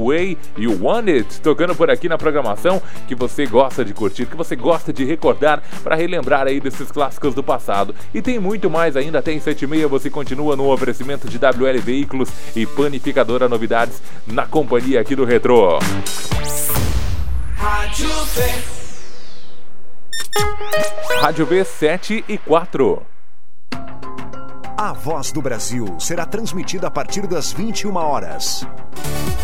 Way e o Want It tocando por aqui na programação que você gosta de curtir, que você gosta de recordar para relembrar aí desses clássicos do passado. E tem muito mais ainda, até em 7h30 você continua no oferecimento de WL Veículos e Panificadora Novidades na companhia aqui do Retrô. Rádio V 7h04. A Voz do Brasil será transmitida a partir das 21 horas.